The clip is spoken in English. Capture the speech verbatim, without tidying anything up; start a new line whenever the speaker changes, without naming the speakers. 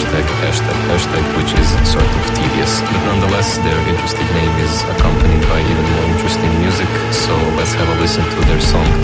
hashtag, hashtag, hashtag, which is sort of tedious. But nonetheless, their interesting name is accompanied by even more interesting music, so let's have a listen to their song